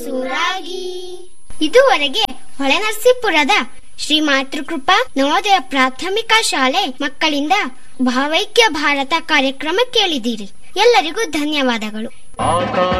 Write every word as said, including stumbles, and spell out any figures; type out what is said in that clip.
ಸೂರಾಗಿ. ಇದುವರೆಗೆ ಹೊಳೆನರಸೀಪುರದ ಶ್ರೀ ಮಾತೃಕೃಪಾ ನವೋದಯ ಪ್ರಾಥಮಿಕ ಶಾಲೆ ಮಕ್ಕಳಿಂದ ಭಾವೈಕ್ಯ ಭಾರತ ಕಾರ್ಯಕ್ರಮ ಕೇಳಿದಿರಿ. ಎಲ್ಲರಿಗೂ ಧನ್ಯವಾದಗಳು.